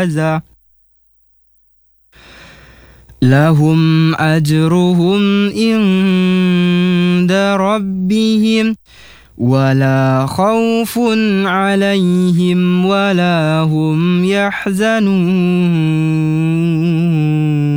هذا لهم أجرهم عند ربهم ولا خوف عليهم ولا هم يحزنون